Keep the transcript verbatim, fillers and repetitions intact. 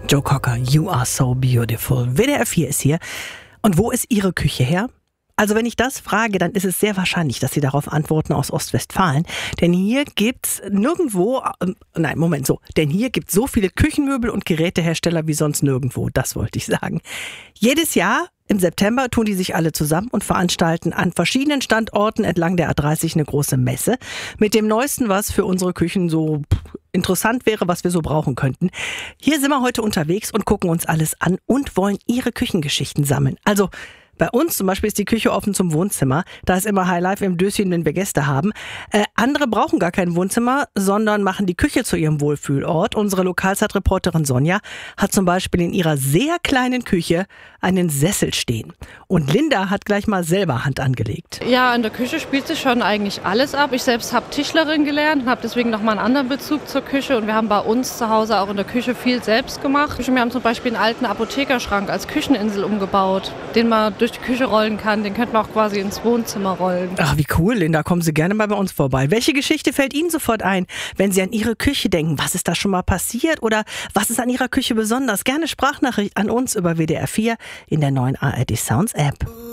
Joe Cocker, You Are So Beautiful. W D R vier ist hier. Und wo ist Ihre Küche her? Also wenn ich das frage, dann ist es sehr wahrscheinlich, dass Sie darauf antworten aus Ostwestfalen. Denn hier gibt's nirgendwo, äh, nein, Moment, so. Denn hier gibt's so viele Küchenmöbel und Gerätehersteller wie sonst nirgendwo. Das wollte ich sagen. Jedes Jahr im September tun die sich alle zusammen und veranstalten an verschiedenen Standorten entlang der A dreißig eine große Messe mit dem Neuesten, was für unsere Küchen so interessant wäre, was wir so brauchen könnten. Hier sind wir heute unterwegs und gucken uns alles an und wollen Ihre Küchengeschichten sammeln. Also bei uns zum Beispiel ist die Küche offen zum Wohnzimmer. Da ist immer Highlife im Döschen, wenn wir Gäste haben. Äh, andere brauchen gar kein Wohnzimmer, sondern machen die Küche zu ihrem Wohlfühlort. Unsere Lokalzeitreporterin Sonja hat zum Beispiel in ihrer sehr kleinen Küche einen Sessel stehen. Und Linda hat gleich mal selber Hand angelegt. Ja, in der Küche spielt sich schon eigentlich alles ab. Ich selbst habe Tischlerin gelernt und habe deswegen nochmal einen anderen Bezug zur Küche. Und wir haben bei uns zu Hause auch in der Küche viel selbst gemacht. Wir haben zum Beispiel einen alten Apothekerschrank als Kücheninsel umgebaut, den man durch die Küche rollen kann. Den könnte man auch quasi ins Wohnzimmer rollen. Ach, wie cool, Linda. Kommen Sie gerne mal bei uns vorbei. Welche Geschichte fällt Ihnen sofort ein, wenn Sie an Ihre Küche denken? Was ist da schon mal passiert? Oder was ist an Ihrer Küche besonders? Gerne Sprachnachricht an uns über W D R vier in der neuen A R D Sounds App.